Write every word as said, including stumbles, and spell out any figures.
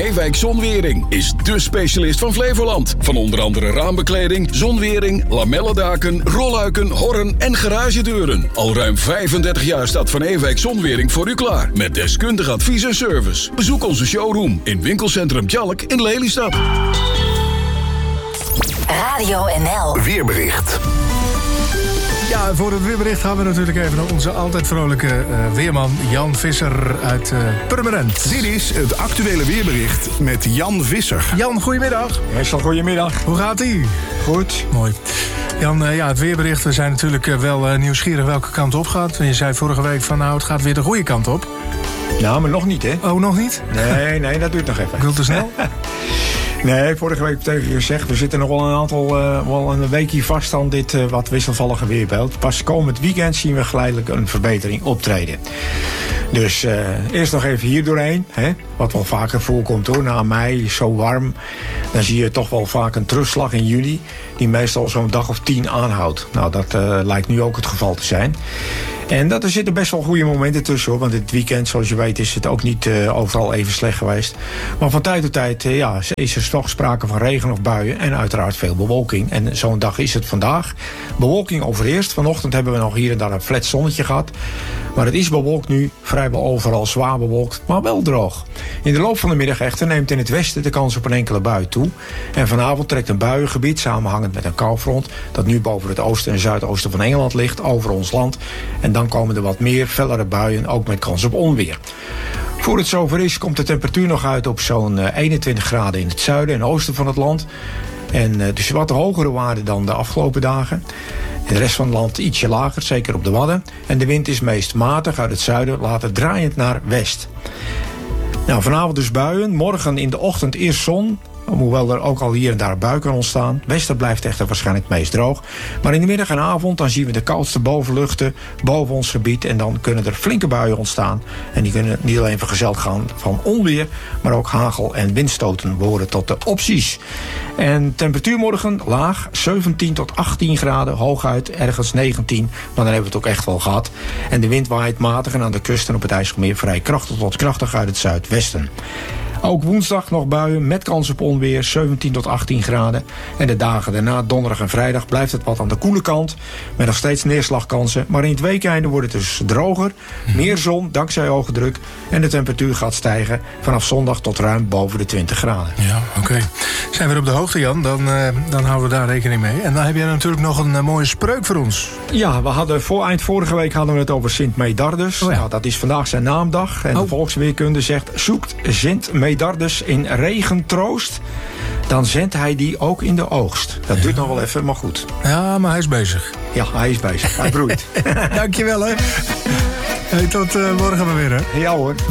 Ewijk Zonwering is dé specialist van Flevoland. Van onder andere raambekleding, zonwering, lamellendaken, rolluiken, horren en garagedeuren. Al ruim vijfendertig jaar staat Van Ewijk Zonwering voor u klaar. Met deskundig advies en service. Bezoek onze showroom in winkelcentrum Tjalk in Lelystad. Radio N L. Weerbericht. Ja, voor het weerbericht gaan we natuurlijk even naar onze altijd vrolijke uh, weerman Jan Visser uit uh, Purmerend. Dit is het actuele weerbericht met Jan Visser. Jan, goedemiddag. Meestal goedemiddag. Hoe gaat ie? Goed. Mooi. Jan, uh, ja, het weerbericht, we zijn natuurlijk uh, wel uh, nieuwsgierig welke kant op gaat. Je zei vorige week van nou, het gaat weer de goede kant op. Nou, maar nog niet, hè? Oh, nog niet? Nee, nee, dat duurt nog even. Ik wil te snel? Nee, vorige week tegen je gezegd, we zitten nog wel een aantal, uh, wel een weekje vast aan dit uh, wat wisselvallige weerbeeld. Pas komend weekend zien we geleidelijk een verbetering optreden. Dus uh, eerst nog even hier doorheen, hè, wat wel vaker voorkomt hoor. Na mei, zo warm, dan zie je toch wel vaak een terugslag in juli, die meestal zo'n dag of tien aanhoudt. Nou, dat uh, lijkt nu ook het geval te zijn. En dat, er zitten best wel goede momenten tussen hoor. Want dit weekend, zoals je weet, is het ook niet uh, overal even slecht geweest. Maar van tijd tot tijd uh, ja, is er toch sprake van regen of buien. En uiteraard veel bewolking. En zo'n dag is het vandaag. Bewolking overheerst. Vanochtend hebben we nog hier en daar een flat zonnetje gehad. Maar het is bewolkt nu. Vrijwel overal zwaar bewolkt. Maar wel droog. In de loop van de middag echter neemt in het westen de kans op een enkele bui toe. En vanavond trekt een buiengebied samenhangend met een koufront. Dat nu boven het oosten en zuidoosten van Engeland ligt. Over ons land. En dan komen er wat meer fellere buien, ook met kans op onweer. Voor het zover is, komt de temperatuur nog uit op zo'n eenentwintig graden in het zuiden en oosten van het land. En uh, dus wat hogere waarden dan de afgelopen dagen. In de rest van het land ietsje lager, zeker op de Wadden. En de wind is meest matig uit het zuiden, later draaiend naar west. Nou, vanavond dus buien. Morgen in de ochtend eerst zon. Hoewel er ook al hier en daar buien kan ontstaan. Westen blijft echter waarschijnlijk het meest droog. Maar in de middag en avond dan zien we de koudste bovenluchten boven ons gebied. En dan kunnen er flinke buien ontstaan. En die kunnen niet alleen vergezeld gaan van onweer. Maar ook hagel en windstoten behoren tot de opties. En temperatuur morgen laag. zeventien tot achttien graden. Hooguit ergens negentien. Maar dan hebben we het ook echt wel gehad. En de wind waait matig en aan de kust en op het IJsselmeer vrij krachtig tot krachtig uit het zuidwesten. Ook woensdag nog buien met kans op onweer, zeventien tot achttien graden. En de dagen daarna, donderdag en vrijdag, blijft het wat aan de koele kant. Met nog steeds neerslagkansen. Maar in het weekeinde wordt het dus droger. Meer zon, dankzij hoge druk. En de temperatuur gaat stijgen vanaf zondag tot ruim boven de twintig graden. Ja, oké. Okay. Zijn we op de hoogte, Jan? Dan, uh, dan houden we daar rekening mee. En dan heb jij natuurlijk nog een uh, mooie spreuk voor ons. Ja, we hadden voor, eind vorige week hadden we het over Sint Medardus. Oh ja. Nou, dat is vandaag zijn naamdag. En oh. de volksweerkunde zegt, zoekt Sint Medardus in regentroost, dan zendt hij die ook in de oogst. Dat ja. duurt nog wel even, maar goed. Ja, maar hij is bezig. Ja, hij is bezig. Hij broeit. Dankjewel, hè. Hey, tot uh, morgen maar weer, hè. Ja hoor.